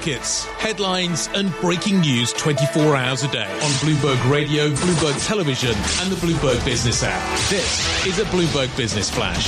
markets, headlines and breaking news 24 hours a day on Bloomberg Radio, Bloomberg Television and the Bloomberg Business app. This is a Bloomberg Business Flash.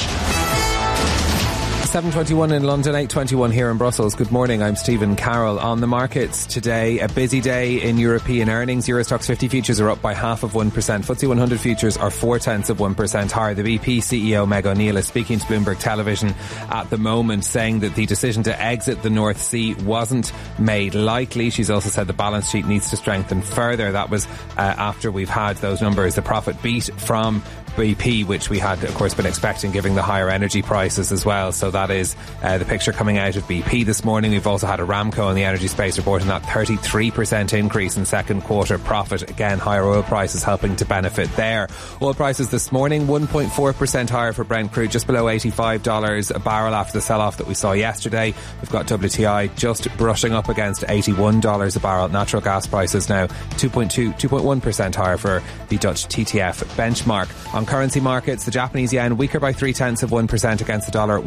7:21 in London, 8:21 here in Brussels. Good morning, I'm Stephen Carroll. On the markets today, a busy day in European earnings. Euro Stoxx 50 futures are up by 0.5%. FTSE 100 futures are 0.4% higher. The BP CEO Meg O'Neill is speaking to Bloomberg Television at the moment, saying that the decision to exit the North Sea wasn't made lightly. She's also said the balance sheet needs to strengthen further. That was after we've had those numbers, the profit beat from BP, which we had, of course, been expecting given the higher energy prices as well. So that is the picture coming out of BP this morning. We've also had Aramco in the energy space reporting that 33% increase in second quarter profit. Again, higher oil prices helping to benefit there. Oil prices this morning 1.4% higher for Brent crude, just below $85 a barrel after the sell-off that we saw yesterday. We've got WTI just brushing up against $81 a barrel. Natural gas prices now 2.1% higher for the Dutch TTF benchmark. On currency markets, the Japanese yen weaker by 0.3% against the dollar at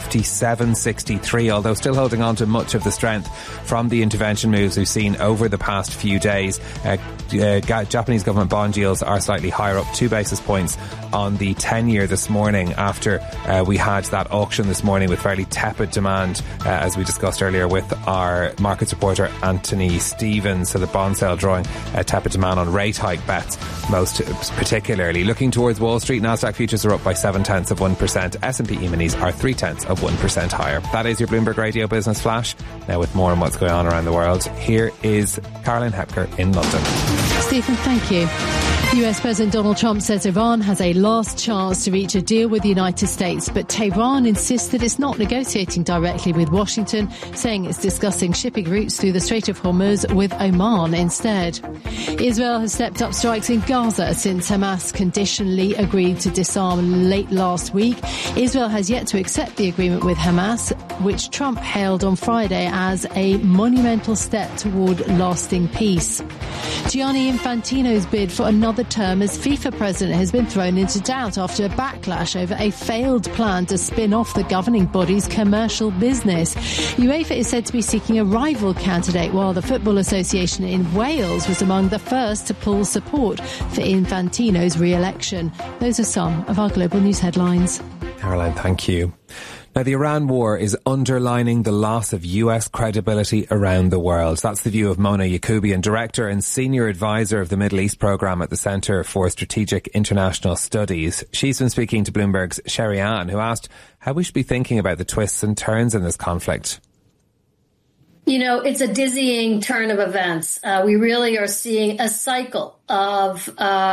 157.63, although still holding on to much of the strength from the intervention moves we've seen over the past few days. Japanese government bond yields are slightly higher, up 2 basis points on the 10-year this morning after we had that auction this morning with fairly tepid demand, as we discussed earlier with our markets reporter Anthony Stevens. So the bond sale drawing tepid demand on rate hike bets most particularly. Looking towards Wall Street, Nasdaq futures are up by 0.7%. S&P E-minis are 0.3% higher. That is your Bloomberg Radio Business Flash. Now with more on what's going on around the world, here is Caroline Hepker in London. Stephen, thank you. US President Donald Trump says Iran has a last chance to reach a deal with the United States, but Tehran insists that it's not negotiating directly with Washington, saying it's discussing shipping routes through the Strait of Hormuz with Oman instead. Israel has stepped up strikes in Gaza since Hamas conditionally agreed to disarm late last week. Israel has yet to accept the agreement with Hamas, which Trump hailed on Friday as a monumental step toward lasting peace. Gianni Infantino's bid for another term as FIFA president has been thrown into doubt after a backlash over a failed plan to spin off the governing body's commercial business. UEFA is said to be seeking a rival candidate, while the Football Association in Wales was among the first to pull support for Infantino's re-election. Those are some of our global news headlines. Caroline, thank you. Now, the Iran war is underlining the loss of US credibility around the world. That's the view of Mona Yacoubian, Director and Senior Advisor of the Middle East Programme at the Centre for Strategic International Studies. She's been speaking to Bloomberg's Sherry Ann, who asked how we should be thinking about the twists and turns in this conflict. You know, it's a dizzying turn of events. We really are seeing a cycle of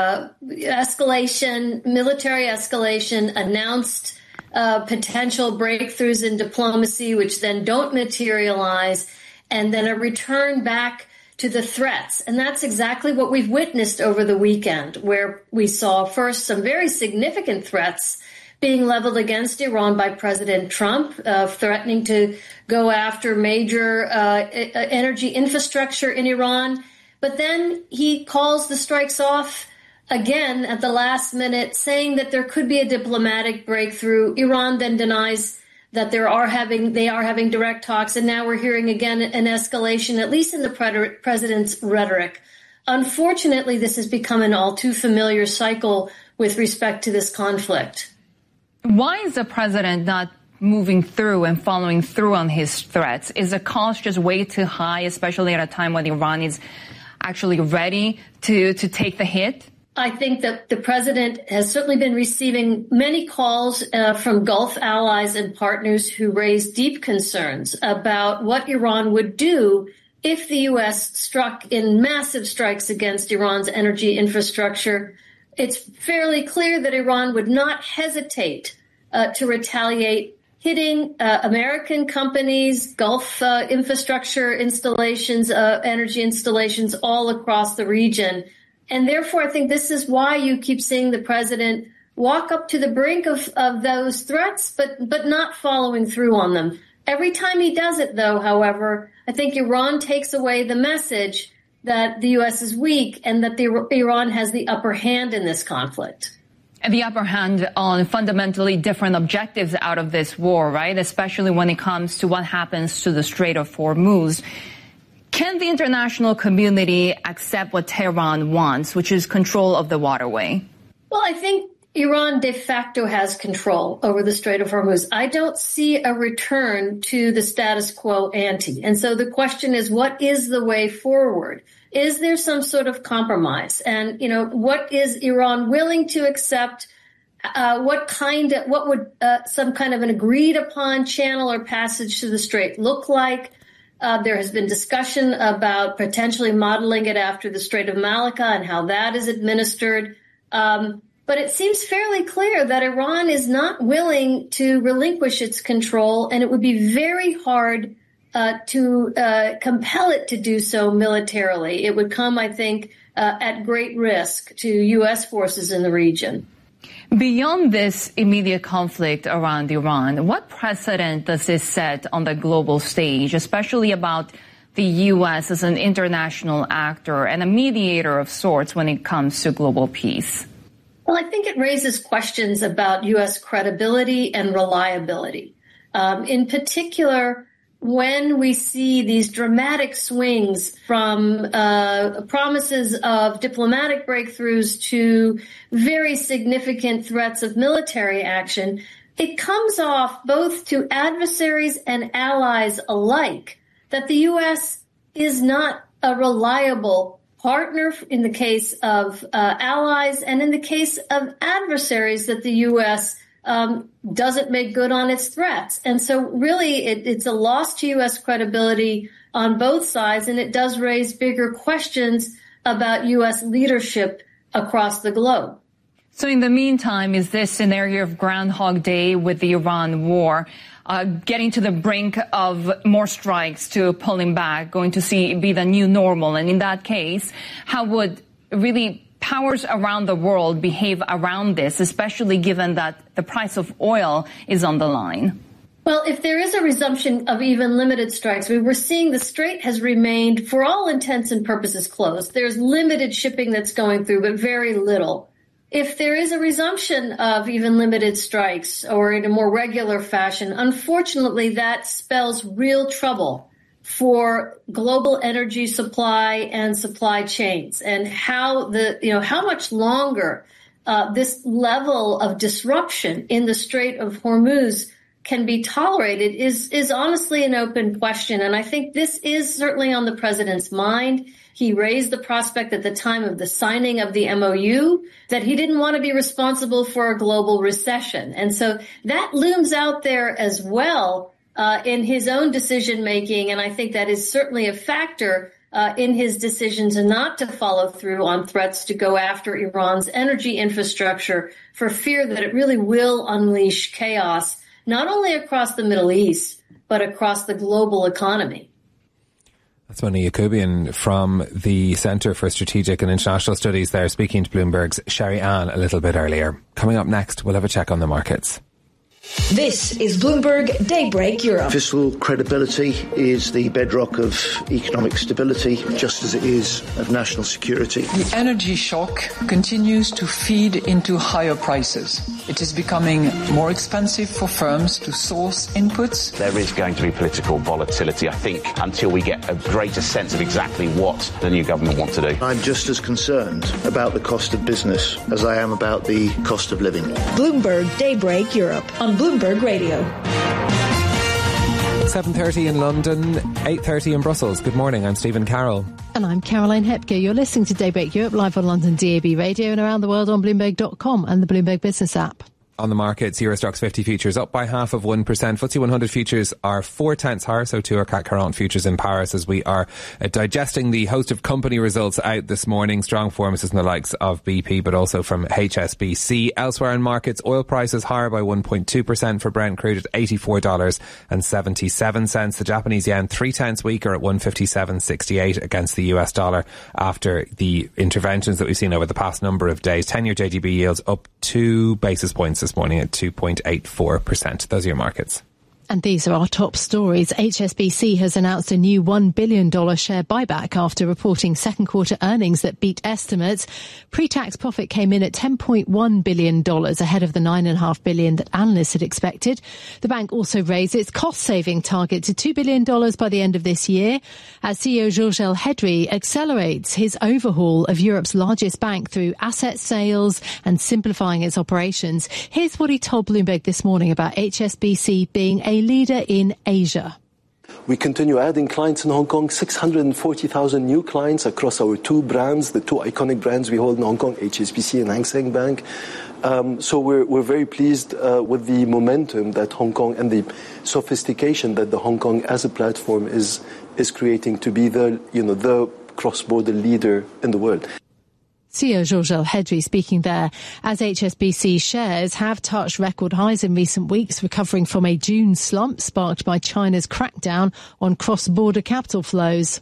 escalation, military escalation, announced potential breakthroughs in diplomacy, which then don't materialize, and then a return back to the threats. And that's exactly what we've witnessed over the weekend, where we saw first some very significant threats being leveled against Iran by President Trump, threatening to go after major energy infrastructure in Iran. But then he calls the strikes off again at the last minute, saying that there could be a diplomatic breakthrough. Iran then denies that they are having direct talks. And now we're hearing again an escalation, at least in the president's rhetoric. Unfortunately, this has become an all too familiar cycle with respect to this conflict. Why is the president not moving through and following through on his threats? Is the cost just way too high, especially at a time when Iran is actually ready to take the hit? I think that the president has certainly been receiving many calls from Gulf allies and partners who raise deep concerns about what Iran would do if the U.S. struck in massive strikes against Iran's energy infrastructure. It's fairly clear that Iran would not hesitate to retaliate, hitting American companies, Gulf infrastructure installations, energy installations all across the region. And therefore, I think this is why you keep seeing the president walk up to the brink of those threats, but not following through on them. Every time he does it, though, however, I think Iran takes away the message that the U.S. is weak and that Iran has the upper hand in this conflict. And the upper hand on fundamentally different objectives out of this war, right? Especially when it comes to what happens to the Strait of Hormuz. Can the international community accept what Tehran wants, which is control of the waterway? Well, I think Iran de facto has control over the Strait of Hormuz. I don't see a return to the status quo ante. And so the question is, what is the way forward? Is there some sort of compromise? And, what is Iran willing to accept? What would some kind of an agreed upon channel or passage to the Strait look like? There has been discussion about potentially modeling it after the Strait of Malacca and how that is administered. But it seems fairly clear that Iran is not willing to relinquish its control, and it would be very hard to compel it to do so militarily. It would come, I think, at great risk to U.S. forces in the region. Beyond this immediate conflict around Iran, what precedent does this set on the global stage, especially about the U.S. as an international actor and a mediator of sorts when it comes to global peace? Well, I think it raises questions about U.S. credibility and reliability. In particular, when we see these dramatic swings from promises of diplomatic breakthroughs to very significant threats of military action, it comes off both to adversaries and allies alike that the U.S. is not a reliable partner in the case of allies, and in the case of adversaries that the U.S. Doesn't make good on its threats. And so really it's a loss to U.S. credibility on both sides, and it does raise bigger questions about U.S. leadership across the globe. So in the meantime, is this scenario of Groundhog Day with the Iran war getting to the brink of more strikes to pulling back, going to be the new normal? And in that case, how would really powers around the world behave around this, especially given that the price of oil is on the line? Well, if there is a resumption of even limited strikes, we were seeing the Strait has remained, for all intents and purposes, closed. There's limited shipping that's going through, but very little. If there is a resumption of even limited strikes or in a more regular fashion, unfortunately, that spells real trouble for global energy supply and supply chains, and how much longer this level of disruption in the Strait of Hormuz can be tolerated is honestly an open question. And I think this is certainly on the president's mind. He raised the prospect at the time of the signing of the MOU that he didn't want to be responsible for a global recession. And so that looms out there as well in his own decision-making, and I think that is certainly a factor in his decision to not to follow through on threats to go after Iran's energy infrastructure for fear that it really will unleash chaos, not only across the Middle East, but across the global economy. That's Mona Yacoubian from the Centre for Strategic and International Studies there, speaking to Bloomberg's Sherry Ann a little bit earlier. Coming up next, we'll have a check on the markets. This is Bloomberg Daybreak Europe. Fiscal credibility is the bedrock of economic stability, just as it is of national security. The energy shock continues to feed into higher prices. It is becoming more expensive for firms to source inputs. There is going to be political volatility, I think, until we get a greater sense of exactly what the new government wants to do. I'm just as concerned about the cost of business as I am about the cost of living. Bloomberg Daybreak Europe on Bloomberg Radio. 7:30 in London, 8:30 in Brussels. Good morning, I'm Stephen Carroll. And I'm Caroline Hepker. You're listening to Daybreak Europe live on London DAB Radio and around the world on Bloomberg.com and the Bloomberg Business app. On the markets, Eurostoxx 50 futures up by 0.5%. FTSE 100 futures are 4/10 higher, so too are CAC 40 futures in Paris, as we are digesting the host of company results out this morning. Strong performances in the likes of BP, but also from HSBC. Elsewhere in markets, oil prices higher by 1.2% for Brent crude at $84.77. The Japanese yen 0.3 weaker at 157.68 against the US dollar after the interventions that we've seen over the past number of days. 10-year JGB yields up 2 basis points this morning at 2.84%. Those are your markets. And these are our top stories. HSBC has announced a new $1 billion share buyback after reporting second quarter earnings that beat estimates. Pre-tax profit came in at $10.1 billion, ahead of the $9.5 billion that analysts had expected. The bank also raised its cost-saving target to $2 billion by the end of this year, as CEO Georges Elhedery accelerates his overhaul of Europe's largest bank through asset sales and simplifying its operations. Here's what he told Bloomberg this morning about HSBC being a leader in Asia. We continue adding clients in Hong Kong, 640,000 new clients across our two brands, the two iconic brands we hold in Hong Kong, HSBC and Hang Seng Bank. So we're very pleased with the momentum that Hong Kong and the sophistication that the Hong Kong as a platform is creating to be the cross-border leader in the world. CEO Georges Elhedery speaking there as HSBC shares have touched record highs in recent weeks, recovering from a June slump sparked by China's crackdown on cross-border capital flows.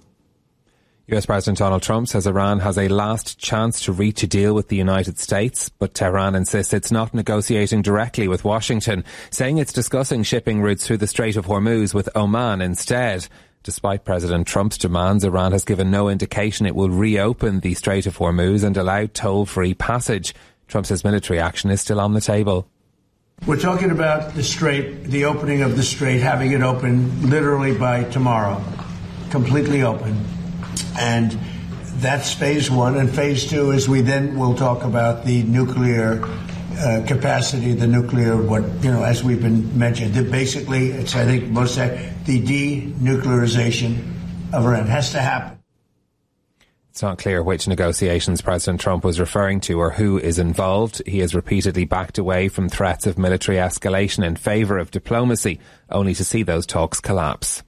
US President Donald Trump says Iran has a last chance to reach a deal with the United States, but Tehran insists it's not negotiating directly with Washington, saying it's discussing shipping routes through the Strait of Hormuz with Oman instead. Despite President Trump's demands, Iran has given no indication it will reopen the Strait of Hormuz and allow toll-free passage. Trump says military action is still on the table. We're talking about the strait, the opening of the strait, having it open literally by tomorrow, completely open. And that's phase one. And phase two is we then will talk about the nuclear capacity, the nuclear, as we've been mentioned. Basically, it's, I think, most the denuclearization of Iran has to happen. It's not clear which negotiations President Trump was referring to or who is involved. He has repeatedly backed away from threats of military escalation in favour of diplomacy, only to see those talks collapse.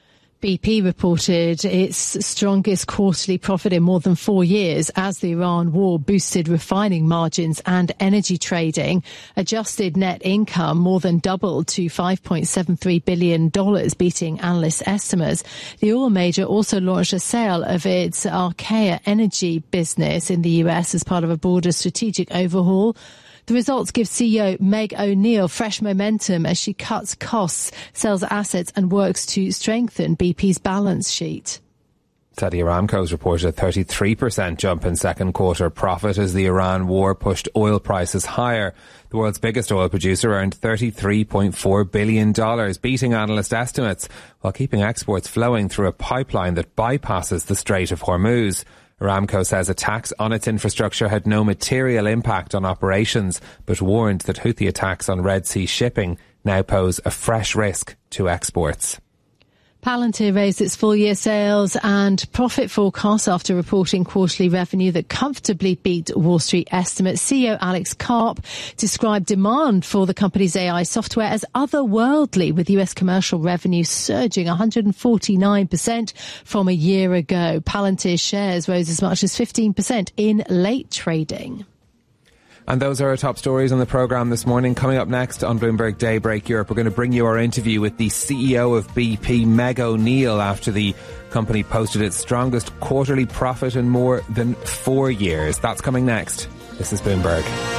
BP reported its strongest quarterly profit in more than 4 years as the Iran war boosted refining margins and energy trading. Adjusted net income more than doubled to $5.73 billion, beating analyst estimates. The oil major also launched a sale of its Archaea energy business in the US as part of a broader strategic overhaul. The results give CEO Meg O'Neill fresh momentum as she cuts costs, sells assets and works to strengthen BP's balance sheet. Saudi Aramco's reported a 33% jump in second quarter profit as the Iran war pushed oil prices higher. The world's biggest oil producer earned $33.4 billion, beating analyst estimates, while keeping exports flowing through a pipeline that bypasses the Strait of Hormuz. Aramco says attacks on its infrastructure had no material impact on operations, but warned that Houthi attacks on Red Sea shipping now pose a fresh risk to exports. Palantir raised its full-year sales and profit forecast after reporting quarterly revenue that comfortably beat Wall Street estimates. CEO Alex Karp described demand for the company's AI software as otherworldly, with US commercial revenue surging 149% from a year ago. Palantir shares rose as much as 15% in late trading. And those are our top stories on the programme this morning. Coming up next on Bloomberg Daybreak Europe, we're going to bring you our interview with the CEO of BP, Meg O'Neill, after the company posted its strongest quarterly profit in more than 4 years. That's coming next. This is Bloomberg.